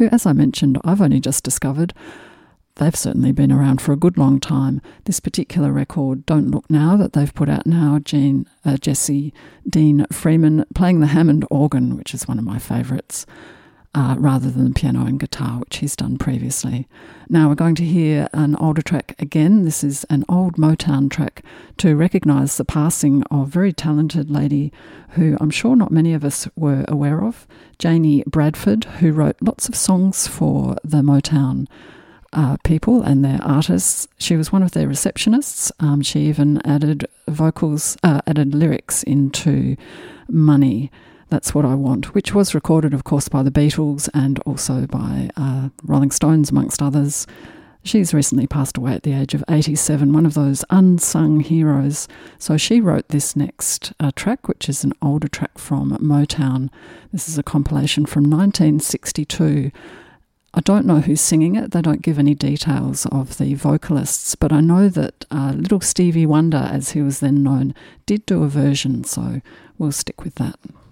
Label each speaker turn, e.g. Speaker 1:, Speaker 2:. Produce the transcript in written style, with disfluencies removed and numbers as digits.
Speaker 1: who, as I mentioned, I've only just discovered. They've certainly been around for a good long time. This particular record, Don't Look Now, that they've put out now, Jessie Dean Freeman playing the Hammond organ, which is one of my favourites, rather than the piano and guitar, which he's done previously. Now we're going to hear an older track again. This is an old Motown track to recognise the passing of a very talented lady who I'm sure not many of us were aware of, Janie Bradford, who wrote lots of songs for the Motown people and their artists. She was one of their receptionists. She even added added lyrics into Money, That's What I Want, which was recorded, of course, by the Beatles and also by Rolling Stones, amongst others. She's recently passed away at the age of 87, one of those unsung heroes. So she wrote this next track, which is an older track from Motown. This is a compilation from 1962. I don't know who's singing it. They don't give any details of the vocalists, but I know that little Stevie Wonder, as he was then known, did do a version, so we'll stick with that.